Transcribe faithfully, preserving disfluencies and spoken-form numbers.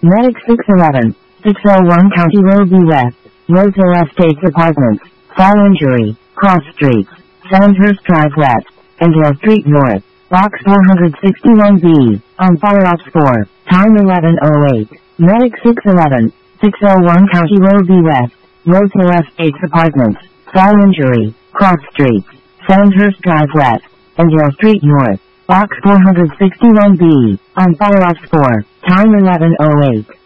Medic six eleven, six oh one County Road B West, Roseville Estates Apartments, Fall Injury, Cross Streets, Sandhurst Drive West, and Hill Street North, Box four sixty-one B, on Fire Ops four, time eleven oh eight. Medic six eleven, six oh one County Road B West, Roseville Estates Apartments, Fall Injury, Cross Streets, Sandhurst Drive West, and Hill Street North, Box four sixty-one B, on Fire Ops four, time eleven oh eight.